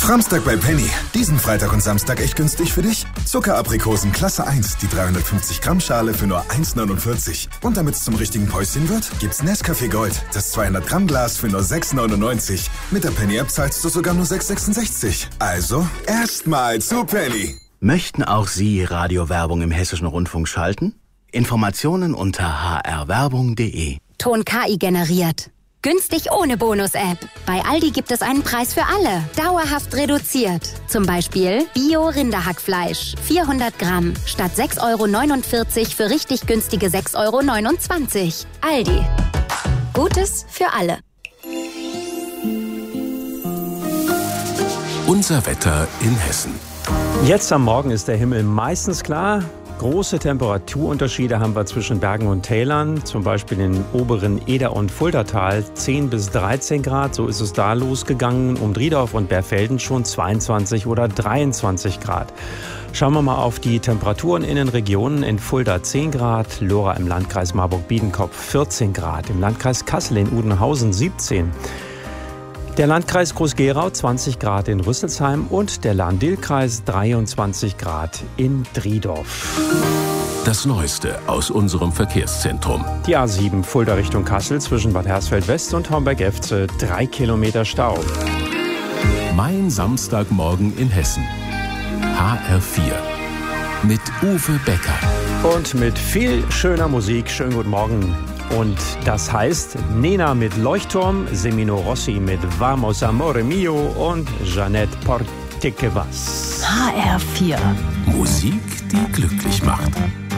Framstag bei Penny. Diesen Freitag und Samstag echt günstig für dich. Zuckeraprikosen Klasse 1, die 350 Gramm Schale für nur 1,49. Und damit es zum richtigen Päuschen wird, gibt's Nescafé Gold, das 200 Gramm Glas für nur 6,99. Mit der Penny App zahlst du sogar nur 6,66. Also, erstmal zu Penny. Möchten auch Sie Radiowerbung im Hessischen Rundfunk schalten? Informationen unter hrwerbung.de. Ton KI generiert. Günstig ohne Bonus-App. Bei Aldi gibt es einen Preis für alle. Dauerhaft reduziert. Zum Beispiel Bio-Rinderhackfleisch. 400 Gramm. Statt 6,49 € für richtig günstige 6,29 €. Aldi. Gutes für alle. Unser Wetter in Hessen. Jetzt am Morgen ist der Himmel meistens klar. Große Temperaturunterschiede haben wir zwischen Bergen und Tälern, zum Beispiel im oberen Eder- und Fuldatal 10 bis 13 Grad. So ist es da losgegangen. Um Driedorf und Berfelden schon 22 oder 23 Grad. Schauen wir mal auf die Temperaturen in den Regionen. In Fulda 10 Grad, Lora im Landkreis Marburg-Biedenkopf 14 Grad, im Landkreis Kassel in Udenhausen 17. Der Landkreis Groß-Gerau 20 Grad in Rüsselsheim und der Lahn-Dill-Kreis 23 Grad in Driedorf. Das Neueste aus unserem Verkehrszentrum. Die A7 Fulda Richtung Kassel zwischen Bad Hersfeld-West und Homberg-Efze 3 Kilometer Stau. Mein Samstagmorgen in Hessen. HR4 mit Uwe Becker. Und mit viel schöner Musik. Schönen guten Morgen. Und das heißt Nena mit Leuchtturm, Semino Rossi mit Vamos Amore Mio und Jeanette Portequevas. HR4. Musik, die glücklich macht.